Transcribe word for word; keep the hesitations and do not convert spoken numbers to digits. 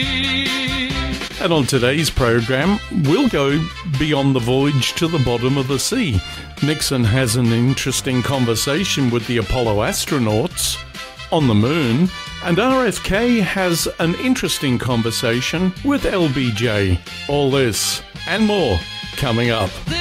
And on today's program, we'll go beyond the voyage to the bottom of the sea. Nixon has an interesting conversation with the Apollo astronauts on the moon, and R F K has an interesting conversation with L B J. All this and more coming up.